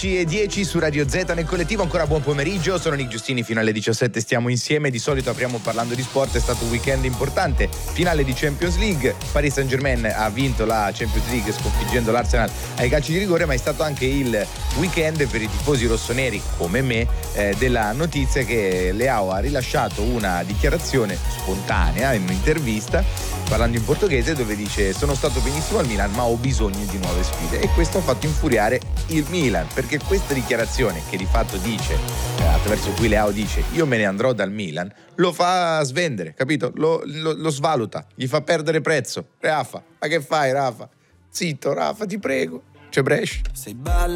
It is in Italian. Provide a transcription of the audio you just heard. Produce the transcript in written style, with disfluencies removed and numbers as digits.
11:10 su Radio Z nel collettivo. Ancora buon pomeriggio, sono Nick Giustini, fino alle 17 stiamo insieme. Di solito apriamo parlando di sport, è stato un weekend importante, finale di Champions League, Paris Saint-Germain ha vinto la Champions League sconfiggendo l'Arsenal ai calci di rigore, ma è stato anche il weekend per i tifosi rossoneri come me della notizia che Leao ha rilasciato una dichiarazione spontanea in un'intervista parlando in portoghese, dove dice: sono stato benissimo al Milan ma ho bisogno di nuove sfide. E questo ha fatto infuriare il Milan, perché questa dichiarazione che di fatto dice, attraverso cui Leao dice io me ne andrò dal Milan, lo fa svendere, capito? Lo svaluta, gli fa perdere prezzo. Rafa, ma che fai, Rafa? Zitto, Rafa, ti prego, c'è Brescia.